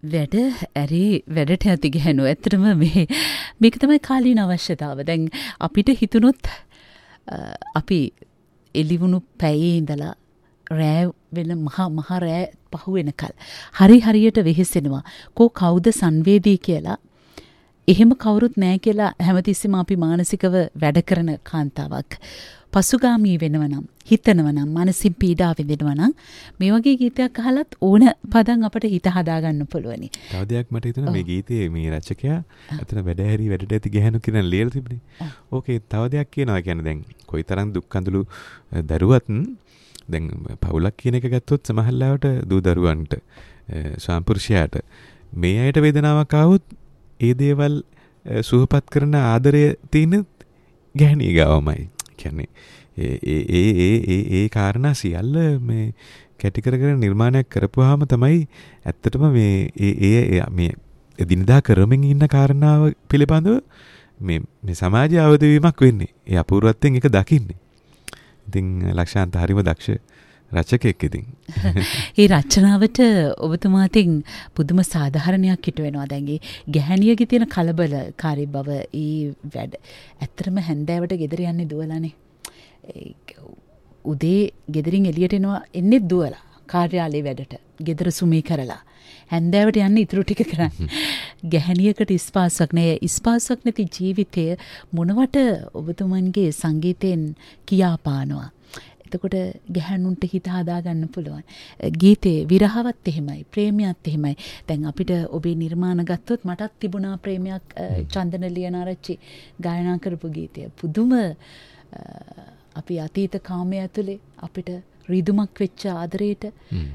වැඩ ඇරි වැඩට ඇති ගැහැනු ඇතරම මේක තමයි කාලීන අවශ්‍යතාව. දැන් අපිට හිතුනොත් අපි එලිවුණු පැයේ ඉඳලා රෑ වෙන මහ රෑ පහුවෙනකල් හරියට වෙහෙසෙනවා. කවුද සංවේදී කියලා එහෙම කවුරුත් නැහැ කියලා හැමතිස්සෙම අපි මානසිකව වැඩ කරන කාන්තාවක්. පසුගාමී වෙනවනම් හිතනවනම් මනසින් පීඩා විඳිනවනම් මේ වගේ ගීතයක් අහලත් ඕන පදන් අපට හිත හදාගන්න පුළුවනි. තව දෙයක් මට හිතෙනවා මේ ගීතයේ මේ රචකයා අතන වැඩට ඇති ගැහණු කියන ලියලා තිබුණේ. ඕකේ තව දෙයක් කියනවා. කියන්නේ දැන් කොයිතරම් දුක් අඳුළු දරුවත් දැන් පවුලක් කියන එක ගත්තොත් සමහරවිට දූ දරුවන්ට ස්වාමිපුරුෂයාට මේ අයට වේදනාවක් ආවොත් ඒ දේවල් සුවපත් කරන ආදරය තියෙන ගැහණිය ගාවමයි. කියන්නේ ඒ කාරණා සියල්ල මේ කැටි කරගෙන නිර්මාණයක් කරපුවාම තමයි ඇත්තටම මේ දිනදා කරමින් ඉන්න කාරණාව පිළිබඳව මේ සමාජය අවදවීමක් වෙන්නේ. ඒ අපූර්වත්වයෙන් එක දකින්නේ. ඉතින් ලක්ෂාන්ත හරිම දක්ෂ රචකයෙක් ඉතින්. ඒ රචනාවට ඔබතුමාටින් පුදුම සාධාරණයක් හිට වෙනවා. දැන් ඒ ගැහණියගේ තියෙන කලබලකාරී බව වැඩ. ඇත්තටම හැන්දෑවට ගෙදර යන්නේ දුවලානේ. උදේ ගෙදරින් එළියට එන්නේ දුවලා. කාර්යාලේ වැඩට. ගෙදර සුමී කරලා. හැන්දෑවට යන්නේ ඉතුරු ටික කරන්න. ගැහණියකට ස්පාසක් නෑ. ස්පාසක් නැති ජීවිතය මොනවට ඔබතුමන්ගේ සංගීතයෙන් කියාපානවා. එතකොට ගැහැණුන්ට හිත හදාගන්න පුළුවන්. ගීතේ විරහවත් එහෙමයි, ප්‍රේමයත් එහෙමයි. දැන් අපිට ඔබේ නිර්මාණ ගත්තොත් මටත් තිබුණා ප්‍රේමයක් චන්දන ලියනාරච්චි ගායනා කරපු ගීතය. පුදුම අපි අතීත කාමයේ ඇතුලේ අපිට රිදුමක් වෙච්ච ආදරේට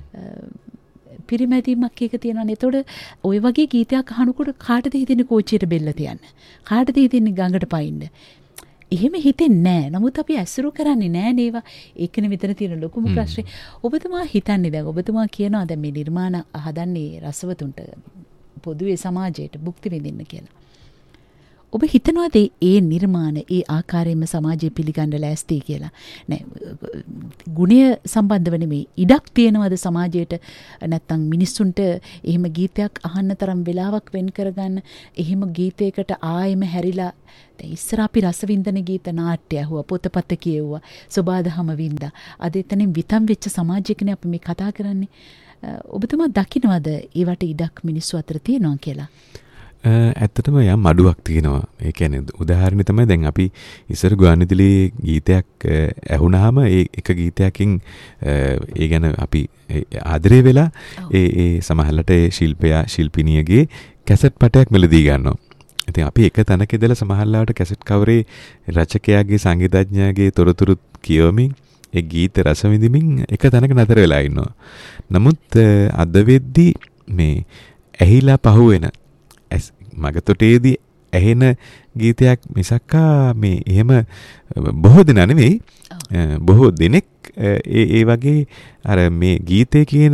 පිරිමැදීමක් එක තියෙනවානේ. එතකොට ওই වගේ ගීතයක් අහනකොට කාටද හිතෙන්නේ කෝච්චියට බෙල්ල තියන්න? කාටද හිතෙන්නේ ගඟට පයින්න? එහෙම හිතෙන්නේ නැහැ. නමුත් අපි ඇසුරු කරන්නේ නැහැ නේවා. ඒකනේ විතර තියෙන ලොකුම ප්‍රශ්නේ. ඔබතුමා හිතන්නේ දැන් ඔබතුමා කියනවා දැන් මේ නිර්මාණ හදන්නේ රසවතුන්ට පොදුවේ සමාජයට භුක්ති විඳින්න කියලා. ඔබ හිතනවාද ඒ නිර්මාණ ඒ ආකාරයෙන්ම සමාජයේ පිළිගන්න ලෑස්ති කියලා? නෑ. ගුණය සම්බන්ධව නෙමෙයි. ඉඩක් තියනවාද සමාජයට? නැත්තම් මිනිස්සුන්ට එහෙම ගීතයක් අහන්න තරම් වෙලාවක් වෙන් කරගන්න එහෙම ගීතයකට ආයෙම හැරිලා දැන් ඉස්සර අපි රසවින්දන ගීත නාට්‍ය ඇහුවා, පොතපත කියෙව්වා, සෝබාදහම වින්දා. අද එතනින් විතම් වෙච්ච සමාජයකනේ අපි මේ කතා කරන්නේ. ඔබතුමා දකින්නවද ඒවට ඉඩක් මිනිස්සු අතර තියෙනවා කියලා? ඇත්තටම යම් අඩුවක් තියෙනවා. ඒ කියන්නේ උදාහරණයක් තමයි දැන් අපි ඉස්සර ගුවන්විදුලියේ ගීතයක් ඇහුණාම ඒ එක ගීතයකින් ඒ ගැන අපි ආදරේ වෙලා ඒ සමහරලට ඒ ශිල්පිනියගේ කැසට් පටයක් මෙලදී ගන්නවා. ඉතින් අපි එක තැනක ඉඳලා සමහරලාට කැසට් කවරේ රචකයාගේ සංගීතඥයාගේ තොරතුරු කියවමින් ඒ ගීත රස විඳින්මින් එක තැනක නතර වෙලා ඉන්නවා. නමුත් අද වෙද්දී මේ ඇහිලා පහුවෙන මගතොටේදී ඇහෙන ගීතයක් මිසක්කා මේ එහෙම බොහෝ දෙනා නෙවෙයි බොහෝ දෙනෙක් ඒ වගේ අර මේ ගීතේ කියන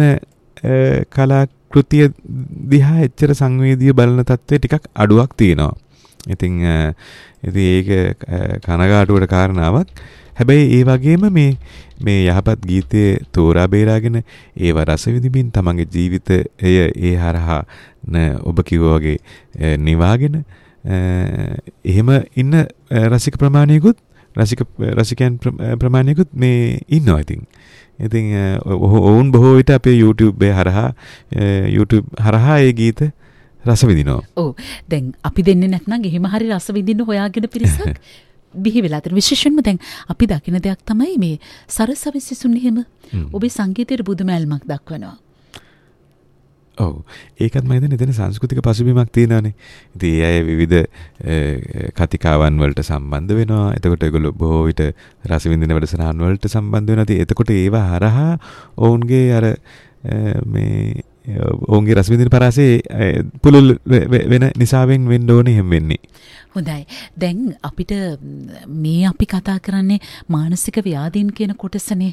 කලාකෘතිය දිහා එච්චර සංවේදීව බලන තත්ත්වය ටිකක් අඩුවක් තියෙනවා. ඉතින් ඒක කනගාටුවට කාරණාවක්. හැබැයි ඒ වගේම මේ යහපත් ගීතයේ තෝරා බේරාගෙන ඒව රස විඳින්මින් තමන්ගේ ජීවිතය ඒ හරහා ඔබ කිව්වා වගේ නිවාගෙන එහෙම ඉන්න රසික ප්‍රමාණයකුත් රසිකයන් ප්‍රමාණයකුත් මේ ඉන්නවා. ඉතින් ඔවුන් බොහෝ විට අපේ YouTube හරහා ඒ ගීත රස විඳිනවා. ඔව්. දැන් අපි දෙන්නේ නැත්නම් එහෙම හරි රස විඳින්න හොයාගෙන පිරිසක් බිහි වෙලා තියෙන. විශේෂයෙන්ම දැන් අපි දකින දෙයක් තමයි මේ සරසවි සිසුන් එහෙම ඔබේ සංගීතයේ බුදුමැල්මක් දක්වනවා. ඔව්. ඒකත් මම හිතන්නේ එතන සංස්කෘතික පසුබිමක් තියෙනවානේ. ඉතින් ඒ අය විවිධ කතිකාවන් වලට සම්බන්ධ වෙනවා. එතකොට ඒගොල්ලෝ බොහෝ විට රස විඳින වැඩසටහන් වලට සම්බන්ධ වෙනවා. ඉතින් එතකොට ඒවා හරහා ඔවුන්ගේ අර මේ ඔවුන්ගේ රස විඳින පරාසය පුළුල් වෙන නිසාවෙන් වෙන්න ඕනේ එහෙම වෙන්නේ. හොඳයි. දැන් අපිට මේ අපි කතා කරන්නේ මානසික ව්‍යාධීන් කියන කොටසනේ.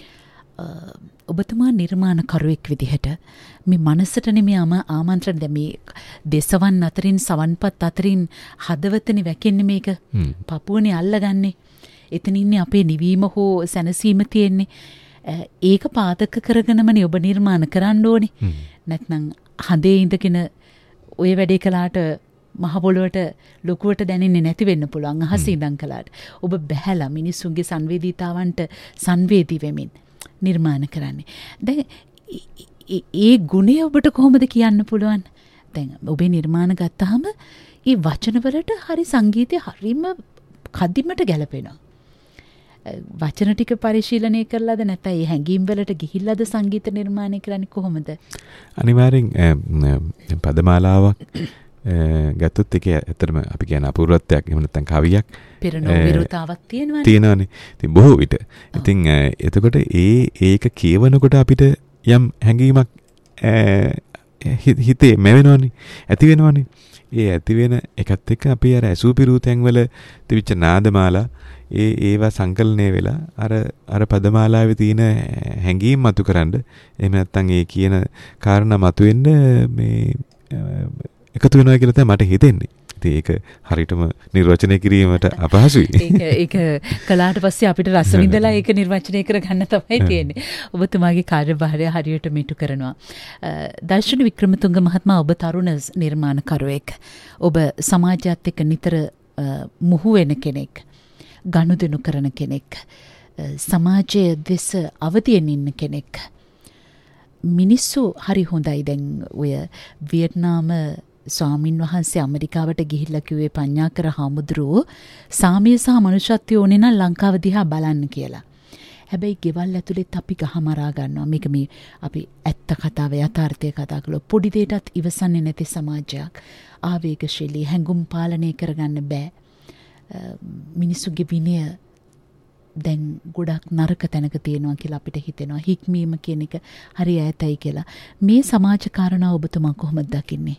ඔබතුමා නිර්මාණකරුවෙක් විදිහට මේ මනසට නෙමෙයි ආමන්ත්‍රණ දැන් මේ දෙසවන් අතරින් සවන්පත් අතරින් හදවතනේ වැකෙන්නේ මේක. පපුවනේ අල්ලගන්නේ. එතන ඉන්නේ අපේ නිවීම හෝ සැනසීම තියෙන්නේ. ඒක පාදක කරගෙනමනේ ඔබ නිර්මාණ කරන්න ඕනේ. නැත්නම් හදේ ඉඳගෙන ඔය වැඩේ කළාට මහ පොළොවට ලොකුවට දැනෙන්නේ නැති වෙන්න පුළුවන් අහසේ ඉඳන් කළාට. ඔබ බැහැලා මිනිස්සුන්ගේ සංවේදීතාවන්ට සංවේදී වෙමින් නිර්මාණ කරන්නේ. දැන් ඒ ගුණය ඔබට කොහොමද කියන්න පුළුවන්? දැන් ඔබේ නිර්මාණ ගත්තාම ඒ වචනවලට හරි සංගීතය හරිම කදිමට ගැලපෙනවා. වචන ටික පරිශීලනය කරලාද නැත්නම් ඒ හැඟීම් වලට ගිහිල්ලාද සංගීත නිර්මාණය කරන්නේ කොහොමද? අනිවාර්යෙන් පදමාලාවක් ගත්තොත් ඒක ඇත්තටම අපි කියන අපූර්වත්වයක් එහෙම නැත්නම් කවියක් පෙරනෝ විරෝධතාවක් තියෙනවනේ. තියෙනවනේ. ඉතින් බොහෝ විට. ඉතින් එතකොට ඒක කියවනකොට අපිට යම් හැඟීමක් හිතේ මැවෙනවනේ. ඇති වෙනවනේ. ඒ ඇති වෙන එකත් එක්ක අපි අර ඇසූපිරූ තැන්වල තිබිච්ච නාදමාලා ඒවා සංකලනය වෙලා අර පදමාලාවේ තියෙන හැඟීම් මතුකරන්න එහෙම නැත්නම් ඒ කියන කාරණා මතුවෙන්න මේ එකතු වෙනවා කියලා තමයි මට හිතෙන්නේ. ඉතින් ඒක හරියටම නිර්වචනය කිරීමට අපහසුයි. ඒක කලාට පස්සේ අපිට රස විඳලා ඒක නිර්වචනය කරගන්න තමයි තියෙන්නේ. ඔබතුමාගේ කාර්යභාරය හරියට මෙටු කරනවා. දර්ශන වික්‍රමතුංග මහත්මයා ඔබ තරුණ නිර්මාණකරුවෙක්. ඔබ සමාජයත් එක්ක නිතර මුහු වෙන කෙනෙක්. ගනුදෙනු කරන කෙනෙක්. සමාජයේ දෙස අවදියෙන් ඉන්න කෙනෙක්. මිනිස්සු හරි හොඳයි. දැන් ඔය වියට්නාම ස්වාමින් වහන්සේ ඇමරිකාවට ගිහිල්ලා කිව්වේ පඤ්ඤාකර හාමුදුරුවෝ සාමය සහ මනුෂ්‍යත්වය ඕනේ නම් ලංකාව දිහා බලන්න කියලා. හැබැයි ගෙවල් ඇතුළෙත් අපි ගහමරා ගන්නවා. මේක මේ අපි ඇත්ත කතාව යථාර්ථය කතා කළොත් පොඩි දෙයටත් ඉවසන්නේ නැති සමාජයක්. ආවේගශීලී හැඟුම් පාලනය කරගන්න බෑ. මිනිස්සුගේ විනය දැන් ගොඩක් නරක තැනක තියෙනවා කියලා අපිට හිතෙනවා. හික්මීම කියන එක හරි ඈතයි කියලා. මේ සමාජ කාරණා ඔබතුමා කොහොමද දකින්නේ?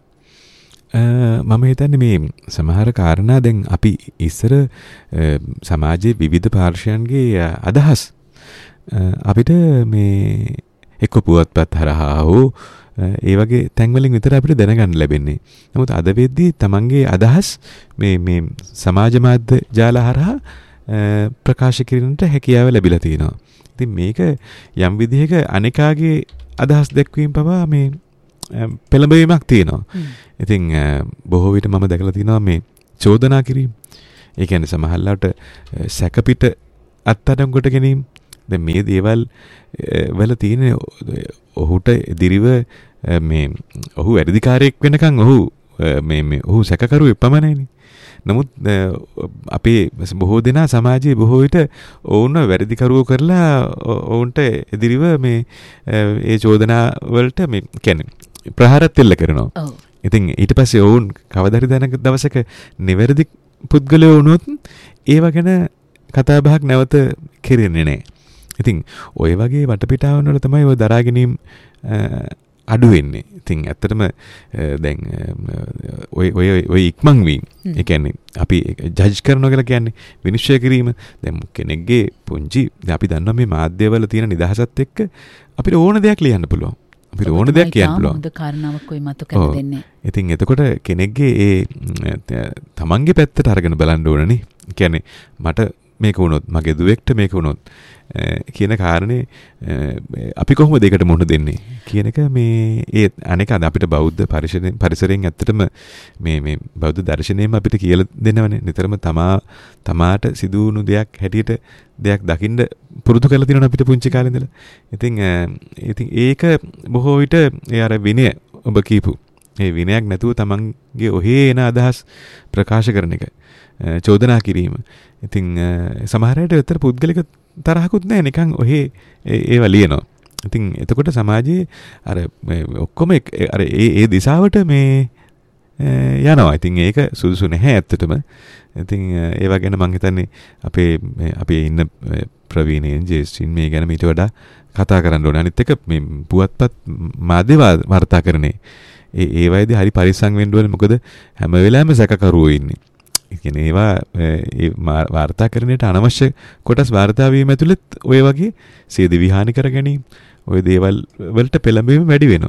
මම හිතන්නේ මේ සමහර කාරණා දැන් අපි ඉස්සර සමාජයේ විවිධ පාර්ශ්වයන්ගේ අදහස් අපිට මේ එක්ක පුවත්පත් හරහා හෝ ඒ වගේ තැන්වලින් විතර අපිට දැනගන්න ලැබෙන්නේ. නමුත් අද වෙද්දී තමන්ගේ අදහස් මේ සමාජ මාධ්‍ය ජාල හරහා ප්‍රකාශ කිරීමට හැකියාව ලැබිලා තියෙනවා. ඉතින් මේක යම් විදිහක අනිකාගේ අදහස් දැක්වීම පවා මේ පෙළඹවීමක් තියෙනවා. ඉතින් බොහෝ විට මම දැකලා තියෙනවා මේ චෝදනා කිරීම. ඒ කියන්නේ සමහරවිට සැකපිට අත්අඩංගුවට ගැනීම. දැන් මේ දේවල් වල තියෙන ඔහුට ඉදිරිව මේ ඔහු වැඩිකාරයෙක් වෙනකන් ඔහු සැකකරුවෙක් පමණයිනේ. නමුත් අපේ බොහෝ දෙනා සමාජයේ බොහෝ විට ඔවුන්ව වැරදිකරුවෝ කරලා ඔවුන්ට ඉදිරිව මේ ඒ චෝදනා වලට මේ කියන්නේ ප්‍රහාරත් එල්ල කරනවා. ඉතින් ඊට පස්සේ ඔවුන් කවදාරි දවසක නිවැරදි පුද්ගලයෝ වුණොත් ඒව ගැන කතා බහක් නැවත කෙරෙන්නේ නැහැ. ඉතින් ඔය වගේ වටපිටාවන් වල තමයි ඔය දරා ගැනීම අඩු වෙන්නේ. ඉතින් ඇත්තටම දැන් ඔය ඉක්මන් වීම. ඒ කියන්නේ අපි ජජ් කරනවා කියලා කියන්නේ විනිශ්චය කිරීම. දැන් කෙනෙක්ගේ පුංචි අපි දන්නවා මේ මාධ්‍යවල තියෙන නිදහසත් එක්ක අපිට ඕන දෙයක් ලියන්න පුළුවන්. අපිට ඕන දෙයක් කියන්න පුළුවන්. හොඳ කාරණාවක් කොයි මතු කර දෙන්නේ. ඉතින් එතකොට කෙනෙක්ගේ ඒ තමන්ගේ පැත්තට අරගෙන බලන්න ඕනනේ. කියන්නේ මට මේක වුණොත් මගේ දුවෙක්ට මේක වුණොත් කියන කාරණේ අපි කොහොමද ඒකට මුහුණ දෙන්නේ කියන එක මේ ඒ අනේක අපිට බෞද්ධ පරිසරයෙන් ඇත්තටම මේ බෞද්ධ දර්ශනයෙම අපිට කියලා දෙනවනේ. නිතරම තමාට සිදු වුණු දෙයක් හැටියට දෙයක් දකින්න පුරුදු කරලා තියෙනවා අපිට පුංචි කාලේ ඉඳලා. ඉතින් ඒක බොහෝ විට ඒ අර විනය ඔබ කියපු ඒ විනයක් නැතුව තමන්ගේ ඔහේ එන අදහස් ප්‍රකාශ කරන එක චෝදනා කිරීම. ඉතින් සමහර අයට විතර පුද්ගලික තරහකුත් නැහැ නිකන් ඔහේ ඒවා ලියනවා. ඉතින් එතකොට සමාජයේ අර ඔක්කොම අර ඒ දිශාවට මේ යනවා. ඉතින් ඒක සුදුසු නැහැ ඇත්තටම. ඉතින් ඒවා ගැන මම හිතන්නේ අපේ ඉන්න ප්‍රවීණයන් ජේස්ටින් මේ ගැන ඊට වඩා කතා කරන්න ඕනේ. අනිත් එක මේ පුවත්පත් මාධ්‍ය වාර්තාකරණේ ඒ වයිදී හරි පරිස්සම් වෙන්න ඕනේ. මොකද හැම වෙලාවෙම සැකකරුවෝ ඉන්නේ. ඒ කියන්නේ ඒවා ඒ වාර්තාකරණයට අනවශ්‍ය කොටස් වාර්තා වීම ඇතුළත් ඔය වගේ සියදිවි විහානි කර ගැනීම ඔය දේවල් වලට පෙළඹීම වැඩි වෙනවා.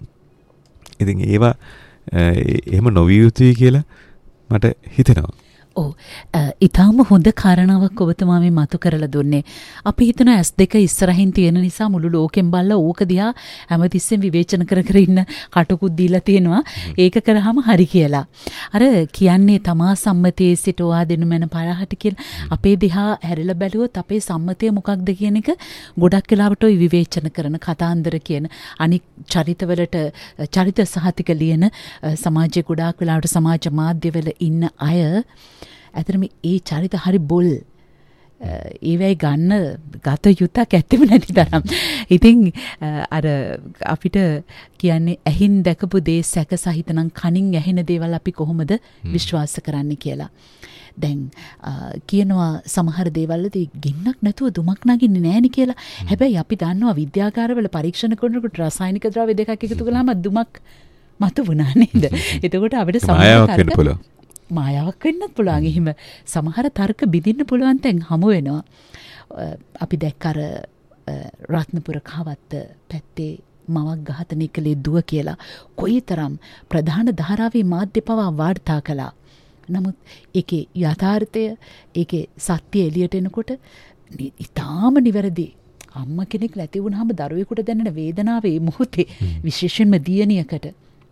ඉතින් ඒවා එහෙම නොවිය යුතුයි කියලා මට හිතෙනවා. ඉතාම හොඳ කාරණාවක් ඔබතුමා මේ මතු කරලා දුන්නේ. අපි හිතන S2 ඉස්සරහින් තියෙන නිසා මුළු ලෝකෙන් බලලා ඕක දිහා හැමතිස්සෙම විවේචන කර කර ඉන්න කටකුත් දීලා තියෙනවා. ඒක කරාම හරි කියලා. අර කියන්නේ තමා සම්මතයේ සිට ඔයා දෙනු මන පරහට කියලා. අපේ දිහා හැරිලා බැලුවොත් අපේ සම්මතය මොකක්ද කියන එක ගොඩක් වෙලාවට ওই විවේචන කරන කතාන්දර කියන අනික් චරිතවලට චරිත සහතික ලියන සමාජයේ ගොඩාක් වෙලාවට සමාජ මාධ්‍යවල ඉන්න අය ඇතරම ඒ චරිත හරි බොල් ඒවැයි ගත යුත්තක් ඇත්තෙම නැති තරම්. ඉතින් අර අපිට කියන්නේ ඇහින් දැකපු දේ සැක සහිතනම් කනින් ඇහෙන දේවල් අපි කොහොමද විශ්වාස කරන්න කියලා. දැන් කියනවා සමහර දේවල්වලදී ගින්නක් නැතුව දුමක් නගින්නේ නෑනේ කියලා. හැබැයි අපි දන්නවා විද්‍යාගාරවල පරීක්ෂණ කරනකොට රසායනික ද්‍රව්‍ය දෙකක් එකතු කළාම දුමක් මතු වුණා නේද? එතකොට අපිට සමහර මායාවක් වෙන්නත් පුළුවන්. එහෙම සමහර තර්ක බිඳින්න පුළුවන් තැන් හමු වෙනවා. අපි දැක්ක අර රත්නපුර කහවත්ත පැත්තේ මවක් ඝාතනය කළේ දුව කියලා කොයිතරම් ප්‍රධාන ධාරාවේ මාධ්‍ය පවා වාර්තා කළා. නමුත් ඒකේ යථාර්ථය ඒකේ සත්‍ය එළියට එනකොට ඉතාම නිවැරදි. අම්මා කෙනෙක් නැති වුණාම දරුවෙකුට දැනෙන වේදනාවේ මොහොතේ විශේෂයෙන්ම දියණියකට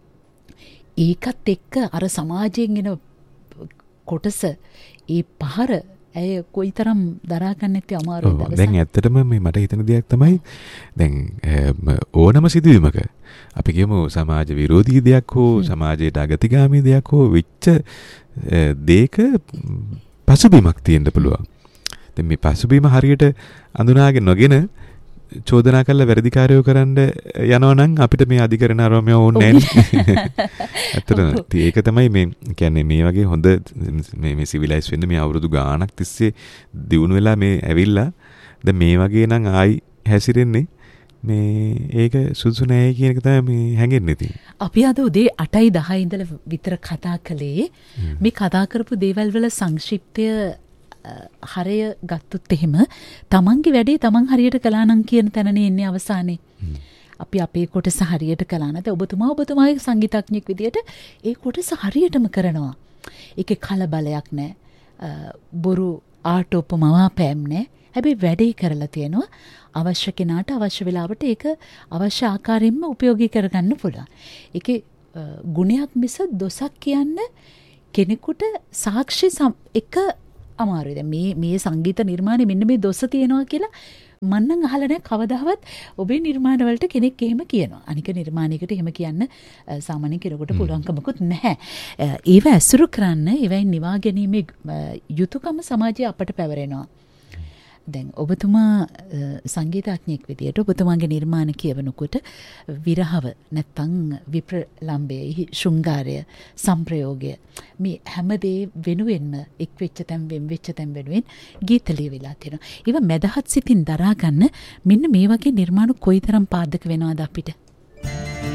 ඒකත් එක්ක අර සමාජයෙන් එන කොටස ඒ පහර ඇය කොයිතරම් දරා ගන්න නැති අමාරුයි දවසක්. දැන් ඇත්තටම මේ මට හිතෙන දෙයක් තමයි දැන් ඕනම සිදුවීමක අපි කියමු සමාජ විරෝධී දෙයක් හෝ සමාජයට අගතිගාමී දෙයක් හෝ වෙච්ච දෙයක පසුබිමක් තියෙන්න පුළුවන්. දැන් මේ පසුබිම හරියට අඳුනාගෙන නොගෙන චෝදනා කළ වැරදිකාරයෝ කරන්න යනවා නම් අපිට මේ අධිකරණ ආරෝමය ඕනේ නැහැ. ඇත්තටම ඒක තමයි මේ කියන්නේ මේ වගේ හොඳ මේ සිවිලයිස් වෙන්න මේ අවුරුදු ගාණක් තිස්සේ දිනු වෙලා මේ ඇවිල්ලා දැන් මේ වගේ නම් ආයි හැසිරෙන්නේ මේ ඒක සුදුසු නැහැ කියන එක තමයි මේ හැංගෙන්නේ තියෙන්නේ. අපි අද උදේ 8:10 ඉඳලා විතර කතා කළේ මේ කතා කරපු දේවල් වල සංක්ෂිප්තය හරය ගත්තොත් එහෙම තමන්ගේ වැඩේ තමන් හරියට කළා නම් කියන තැනනේ එන්නේ අවසානයේ. අපි අපේ කොටස හරියට කළා නැත්නම් ඔබතුමාගේ සංගීතඥයෙක් විදියට ඒ කොටස හරියටම කරනවා. ඒකේ කලබලයක් නැහැ. බොරු ආටෝපමවාපෑම් නැහැ. හැබැයි වැඩේ කරලා තියෙනවා. අවශ්‍ය කෙනාට අවශ්‍ය වෙලාවට ඒක අවශ්‍ය ආකාරයෙන්ම උපයෝගී කරගන්න පුළුවන්. ඒකේ ගුණයක් මිස දොසක් කියන්න කෙනෙකුට සාක්ෂි එක අමාරුයි. දැන් මේ සංගීත නිර්මාණය මෙන්න මේ දොස තියෙනවා කියලා මම නම් අහලා නැහැ කවදාවත් ඔබේ නිර්මාණ වලට කෙනෙක් එහෙම කියනවා. අනික නිර්මාණයකට එහෙම කියන්න සාමාන්‍ය කෙනෙකුට පුළුවන්කමකුත් නැහැ. ඒව ඇසුරු කරන්න ඒවයින් නිවා ගැනීමේ යුතුයකම සමාජයේ අපට පැවරෙනවා. දැන් ඔබතුමා සංගීතඥයෙක් විදියට ඔබතුමාගේ නිර්මාණ කියවනකොට විරහව නැත්තම් විප්‍රලම්භය ශෘංගාරය සම්ප්‍රයෝගය මේ හැමදේ වෙනුවෙන්ම එක් වෙච්ච තැන් වෙච්ච තැන් වෙනුවෙන් ගීත ලියවිලා තියෙනවා. ඒව මැදහත් සිතින් දරා ගන්න මෙන්න මේ වගේ නිර්මාණ කොයිතරම් පාදක වෙනවද අපිට?